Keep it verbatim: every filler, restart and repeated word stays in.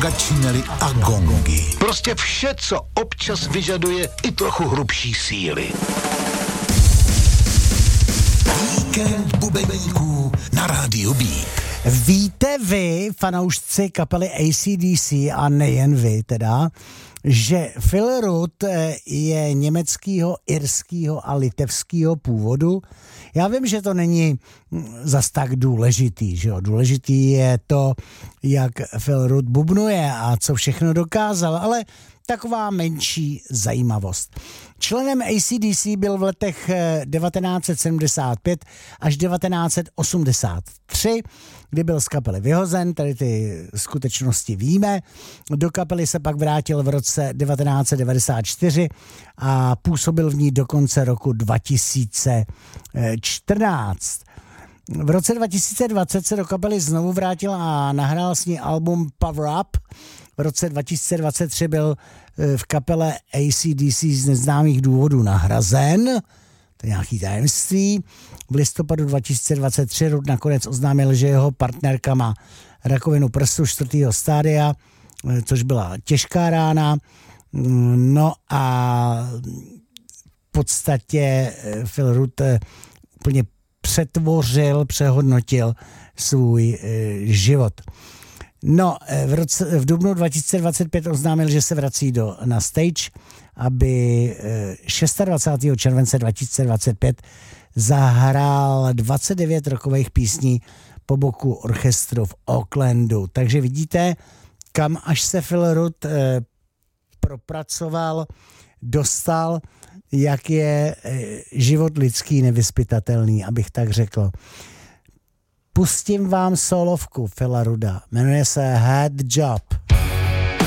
kačměly a gongy. Prostě vše, co občas vyžaduje i trochu hrubší síly. Víkend bubeníků na rádiu Beat. Víte vy, fanoušci kapely A C D C, a nejen vy teda, že Phil Rudd je německého, irského a litevského původu? Já vím, že to není zas tak důležitý, že jo? Důležitý je to, jak Phil Rudd bubnuje a co všechno dokázal, ale taková menší zajímavost. Členem A C D C byl v letech devatenáct set sedmdesát pět až devatenáct set osmdesát tři, kdy byl z kapely vyhozen, tady ty skutečnosti víme. Do kapely se pak vrátil v roce devatenáct set devadesát čtyři a působil v ní do konce roku dva tisíce čtrnáct. V roce dva tisíce dvacet se do kapely znovu vrátil a nahrál s ní album Power Up. V roce dva tisíce dvacet tři byl v kapele A C D C z neznámých důvodů nahrazen. To je nějaký tajemství. V listopadu dva tisíce dvacet tři Rudd nakonec oznámil, že jeho partnerka má rakovinu prsu čtvrtého stádia, což byla těžká rána. No a v podstatě Phil Rudd úplně přetvořil, přehodnotil svůj život. No, v, roce, v dubnu dva tisíce dvacet pět oznámil, že se vrací do, na stage, aby dvacátého šestého července dva tisíce dvacet pět zahrál dvacet devět rockových písní po boku orchestru v Aucklandu. Takže vidíte, kam až se Phil Rudd eh, propracoval, dostal, jak je eh, život lidský nevyzpytatelný, abych tak řekl. Pustím vám solovku Phila Rudda. Jmenuje se Head Job.